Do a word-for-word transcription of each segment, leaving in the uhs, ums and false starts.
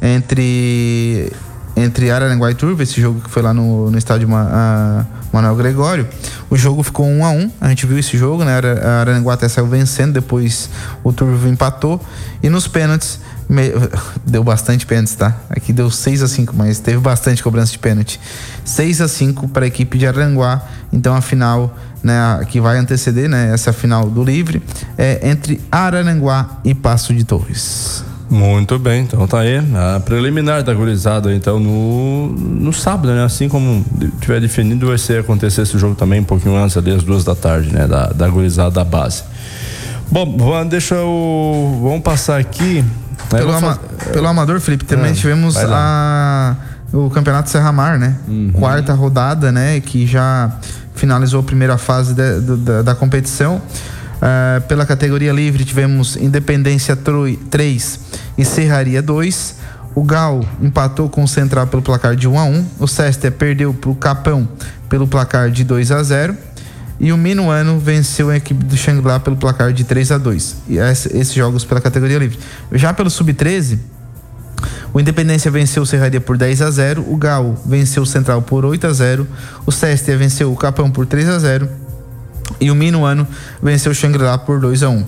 entre, entre Araranguá e Turvo, esse jogo que foi lá no, no estádio Ma, uh, Manuel Gregório. O jogo ficou um a um, a gente viu esse jogo, né? A Araranguá até saiu vencendo, depois o Turvo empatou. E nos pênaltis, me, deu bastante pênaltis, tá? Aqui deu seis a cinco, mas teve bastante cobrança de pênalti. seis a cinco para a equipe de Araranguá. Então a final, né, que vai anteceder, né, essa final do Livre, é entre Araranguá e Passo de Torres. Muito bem, então tá aí a preliminar da gurizada, então no, no sábado, né, assim como tiver definido, vai ser acontecer esse jogo também um pouquinho antes, ali às duas da tarde, né, da, da gurizada da base. Bom, deixa eu, vamos passar aqui pelo, ama, fazer... pelo Amador, Felipe, também é, tivemos a, o Campeonato Serra Mar, né, uhum. Quarta rodada, né, que já finalizou a primeira fase de, de, da, da competição. Uh, pela categoria livre tivemos Independência três e Serraria dois. O Gal empatou com o Central pelo placar de um a um. O Cester perdeu para o Capão pelo placar de dois a zero. E o Minuano venceu a equipe do Xangri-Lá pelo placar de três a dois. E esses jogos pela categoria livre. Já pelo sub treze, o Independência venceu o Serraria por dez a zero. O Gal venceu o Central por oito a zero. O Cester venceu o Capão por três a zero. E o Minuano venceu o Xangri-Lá por dois a um.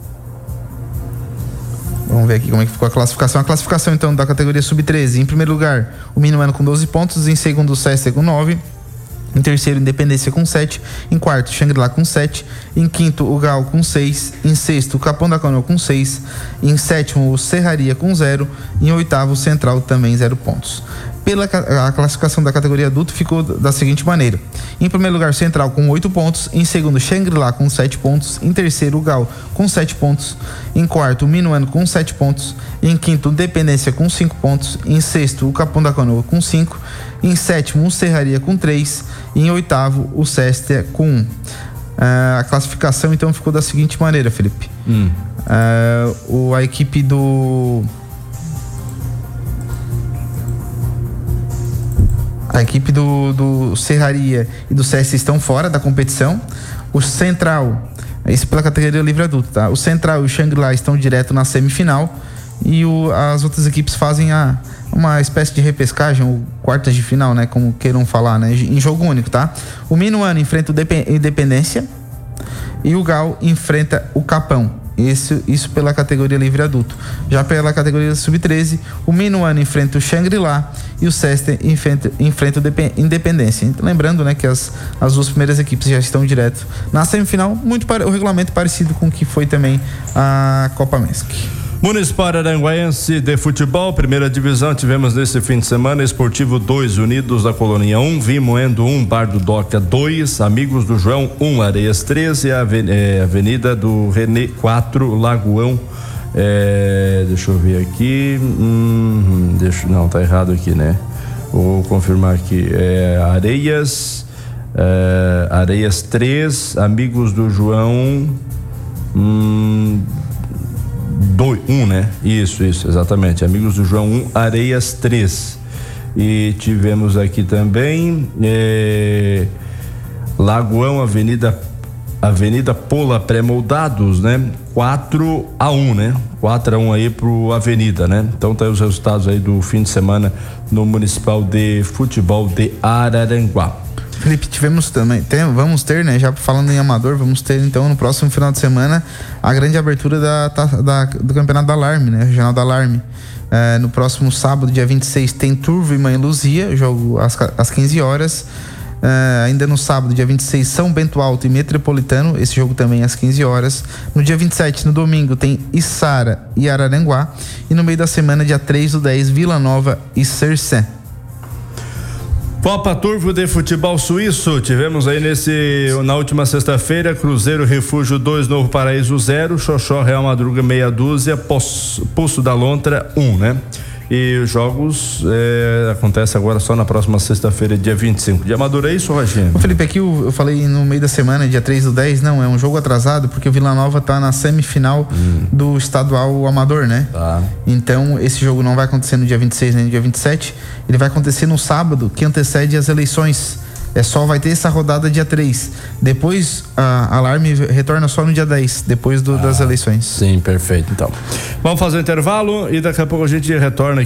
Vamos ver aqui como é que ficou a classificação. A classificação então da categoria sub treze. Em primeiro lugar, o Minuano com doze pontos. Em segundo, o Cester com nove. Em terceiro, Independência com sete. Em quarto, Xangri-Lá com sete. Em quinto, o Gal com seis. Em sexto, o Capão da Canoa com seis. Em sétimo, o Serraria com zero. Em oitavo, o Central também zero pontos. Pela a classificação da categoria adulto ficou da seguinte maneira: em primeiro lugar, Central com oito pontos. Em segundo, Xangri-Lá com sete pontos. Em terceiro, o Gal com sete pontos. Em quarto, o Minuano com sete pontos. Em quinto, Independência com cinco pontos. Em sexto, o Capão da Canoa com cinco. Em sétimo, o Serraria com três. E em oitavo, o Cester com um. Uh, a classificação então ficou da seguinte maneira, Felipe. Hum. Uh, o, a equipe do A equipe do, do Serraria e do C S estão fora da competição. O Central, isso pela categoria livre adulto, tá? O Central e o Xangri-Lá estão direto na semifinal. E o, as outras equipes fazem a, uma espécie de repescagem, ou quartas de final, né? Como queiram falar, né? Em jogo único, tá? O Minuano enfrenta o Independência e o Gal enfrenta o Capão. Isso, isso pela categoria livre adulto. Já pela categoria sub treze, o Minuano enfrenta o Xangri-Lá e o Cester enfrenta, enfrenta o Independência. Então, lembrando, né, que as, as duas primeiras equipes já estão direto na semifinal. Muito o regulamento parecido com o que foi também a Copa Mesc. Municipal Araranguaense de Futebol, primeira divisão, tivemos nesse fim de semana Esportivo dois, Unidos da Colônia um, Vimoendo um, Bar do Doca dois, Amigos do João um, Areias três e a Avenida do Renê quatro, Lagoão, é, deixa eu ver aqui, hum, deixa, não, tá errado aqui, né? Vou confirmar aqui, é, Areias, é, Areias três, Amigos do João, hum, dois, um, né? Isso, isso, exatamente. Amigos do João um, Areias três. E tivemos aqui também é, Lagoão, Avenida Avenida Pola Pré-Moldados, né? quatro a um, né? quatro a um aí pro Avenida, né? Então tá aí os resultados aí do fim de semana no Municipal de Futebol de Araranguá. Felipe, tivemos também, tem, vamos ter, né, já falando em amador, vamos ter então no próximo final de semana a grande abertura da, da, do Campeonato da Alarme, né, Regional da Alarme. É, no próximo sábado, dia vinte e seis, tem Turvo e Mãe Luzia, jogo às, às quinze horas. É, ainda no sábado, dia vinte e seis, São Bento Alto e Metropolitano, esse jogo também às quinze horas. No dia vinte e sete, no domingo, tem Içara e Araranguá. E no meio da semana, dia três do dez, Vila Nova e Sercé. Copa Turvo de Futebol Suíço, tivemos aí nesse, na última sexta-feira, Cruzeiro Refúgio dois, Novo Paraíso zero, Xoxó Real Madruga meia dúzia, Poço, Poço da Lontra um, né? E os jogos é, acontecem agora só na próxima sexta-feira, dia vinte e cinco. De Amador, é isso, Roginho? Ô Felipe, aqui eu, eu falei no meio da semana, dia três do dez, não, é um jogo atrasado, porque o Vila Nova tá na semifinal hum. do estadual Amador, né? Tá. Então, esse jogo não vai acontecer no dia vinte e seis nem no dia vinte e sete, ele vai acontecer no sábado, que antecede as eleições. É só, vai ter essa rodada dia três. Depois, a Alarme retorna só no dia dez, depois do, ah, das eleições. Sim, perfeito. Então, vamos fazer um intervalo e daqui a pouco a gente retorna